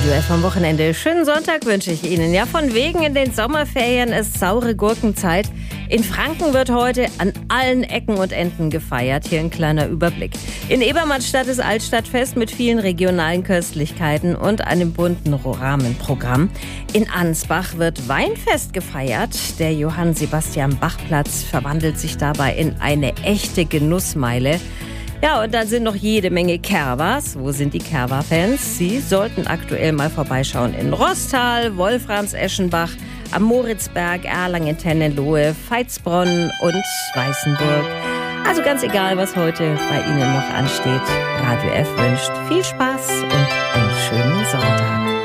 Radio F am Wochenende. Schönen Sonntag wünsche ich Ihnen. Ja, von wegen in den Sommerferien ist saure Gurkenzeit. In Franken wird heute an allen Ecken und Enden gefeiert. Hier ein kleiner Überblick. In Ebermannstadt ist Altstadtfest mit vielen regionalen Köstlichkeiten und einem bunten Rahmenprogramm. In Ansbach wird Weinfest gefeiert. Der Johann-Sebastian-Bach-Platz verwandelt sich dabei in eine echte Genussmeile. Ja, und dann sind noch jede Menge Kerwas. Wo sind die Kerwa-Fans? Sie sollten aktuell mal vorbeischauen in Roßtal, Wolframs-Eschenbach, am Moritzberg, Erlangen-Tennenlohe, Veitsbronn und Weißenburg. Also ganz egal, was heute bei Ihnen noch ansteht. Radio F wünscht viel Spaß und